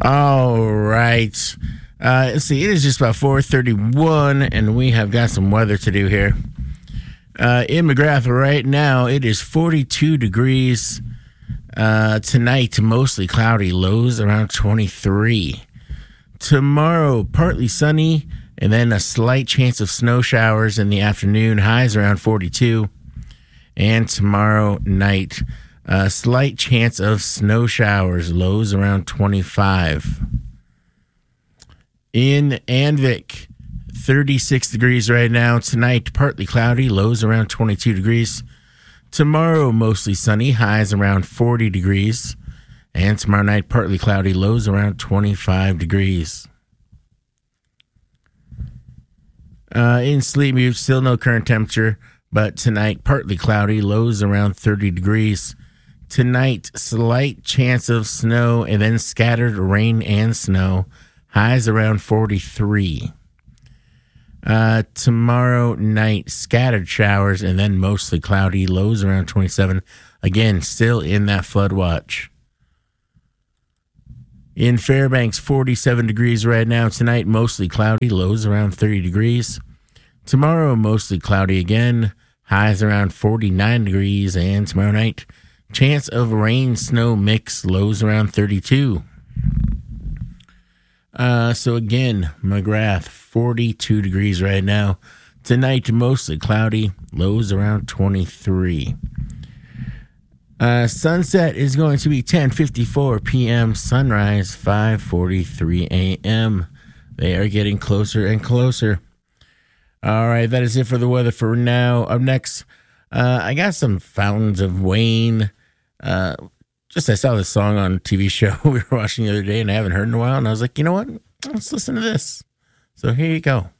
All right. Let's see. It is just about 4:31, and we have got some weather to do here. In McGrath right now, it is 42 degrees. Tonight, mostly cloudy, lows around 23. Tomorrow, partly sunny, and then a slight chance of snow showers in the afternoon, highs around 42. And tomorrow night, a slight chance of snow showers, lows around 25. In Anvik, 36 degrees right now. Tonight, partly cloudy, lows around 22 degrees. Tomorrow, mostly sunny, highs around 40 degrees. And tomorrow night, partly cloudy, lows around 25 degrees. In Sleepmute, still no current temperature, but tonight, partly cloudy, lows around 30 degrees. Tonight, slight chance of snow and then scattered rain and snow, highs around 43. Tomorrow night, scattered showers and then mostly cloudy, lows around 27. Again, still in that flood watch. In Fairbanks, 47 degrees right now. Tonight, mostly cloudy, lows around 30 degrees. Tomorrow, mostly cloudy again, highs around 49 degrees. And tomorrow night, chance of rain, snow mix, lows around 32. So again, McGrath, 42 degrees right now. Tonight, mostly cloudy, lows around 23. Sunset is going to be 10:54 p.m. Sunrise, 5:43 a.m. They are getting closer and closer. All right, that is it for the weather for now. Up next, I got some Fountains of Wayne. I saw this song on a TV show we were watching the other day, and I haven't heard in a while, and I was like, you know what? Let's listen to this. So here you go.